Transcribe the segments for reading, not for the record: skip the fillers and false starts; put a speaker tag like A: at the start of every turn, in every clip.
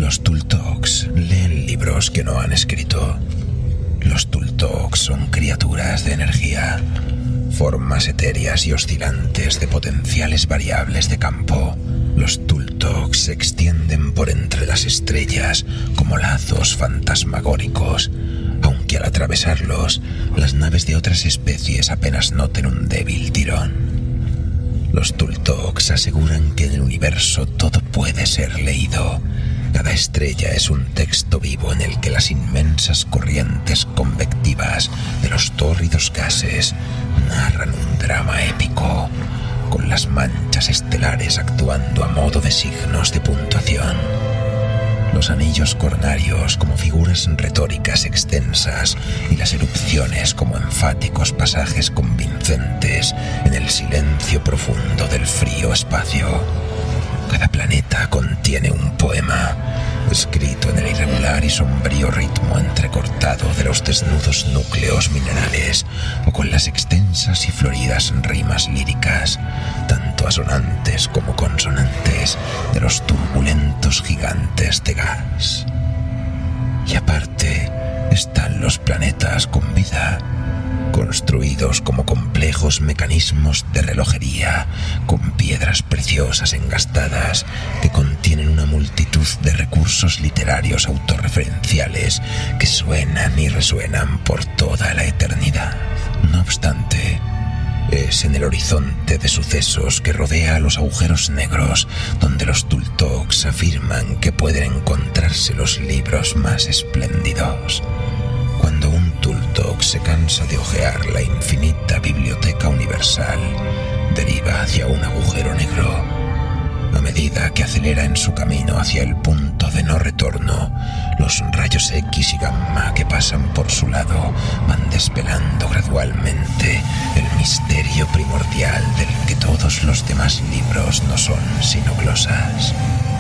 A: Los Tultoks leen libros que no han escrito. Los Tultoks son criaturas de energía, formas etéreas y oscilantes de potenciales variables de campo. Los Tultoks se extienden por entre las estrellas como lazos fantasmagóricos, aunque al atravesarlos, las naves de otras especies apenas noten un débil tirón. Los Tultoks aseguran que en el universo todo puede ser leído. Cada estrella es un texto vivo en el que las inmensas corrientes convectivas de los tórridos gases narran un drama épico, con las manchas estelares actuando a modo de signos de puntuación. Los anillos coronarios como figuras retóricas extensas y las erupciones como enfáticos pasajes convincentes en el silencio profundo del frío espacio. Cada planeta contiene un poema, escrito en el irregular y sombrío ritmo entrecortado de los desnudos núcleos minerales o con las extensas y floridas rimas líricas, tanto asonantes como consonantes, de los turbulentos gigantes de gas. Y aparte están los planetas con vida, construidos como complejos mecanismos de relojería, con piedras preciosas engastadas que contienen una multitud de recursos literarios autorreferenciales que suenan y resuenan por toda la eternidad. No obstante, es en el horizonte de sucesos que rodea a los agujeros negros donde los Tultoks afirman que pueden encontrarse los libros más espléndidos. Cuando un Tultok se cansa de hojear la infinita biblioteca universal, deriva hacia un agujero negro. A medida que acelera en su camino hacia el punto de no retorno, los rayos X y gamma que pasan por su lado van desvelando gradualmente el misterio primordial del que todos los demás libros no son sino glosas.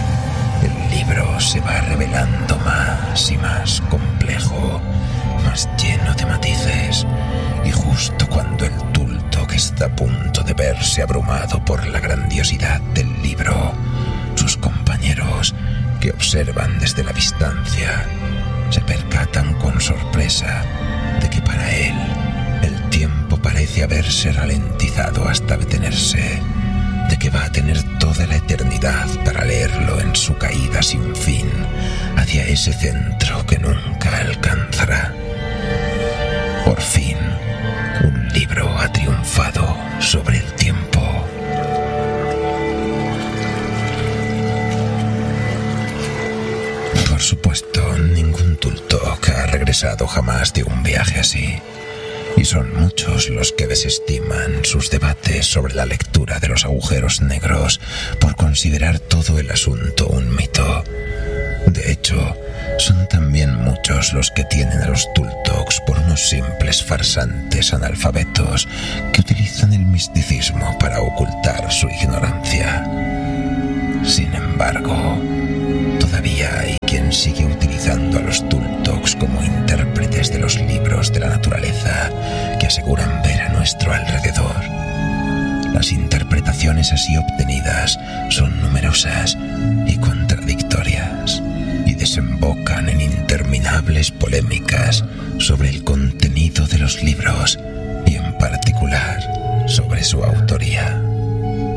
A: El libro se va revelando más y más complejo, más lleno de matices, y justo cuando el Tultok está a punto de verse abrumado por la grandiosidad del libro, sus compañeros, que observan desde la distancia, se percatan con sorpresa de que para él el tiempo parece haberse ralentizado hasta detenerse, de que va a tener toda la eternidad para leerlo en su caída sin fin hacia ese centro que nunca alcanzará. Por fin, un libro ha triunfado sobre el tiempo. Por supuesto, ningún Tultok ha regresado jamás de un viaje así, y son muchos los que desestiman sus debates sobre la lectura de los agujeros negros por considerar todo el asunto un mito. De hecho, son también muchos los que tienen a los Tultoks por unos simples farsantes analfabetos que utilizan el misticismo para ocultar su ignorancia. Sin embargo, todavía hay quien sigue utilizando a los Tultoks como intérpretes de los libros de la naturaleza que aseguran ver a nuestro alrededor. Las interpretaciones así obtenidas son numerosas y contradictorias, y desembocan en interminables polémicas sobre el contenido de los libros y en particular sobre su autoría.